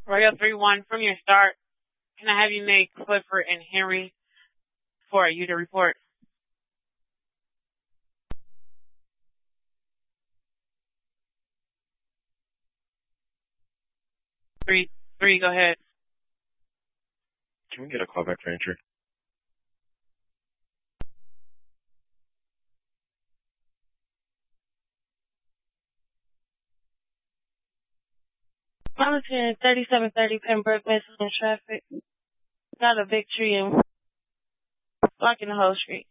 Royal 3-1 from your start. Can I have you make Clifford and Henry for you to report? 3-3, go ahead. Can we get a call back for entry? Monitoring 3730 Pembroke, message in traffic. Got a big tree and blocking the whole street.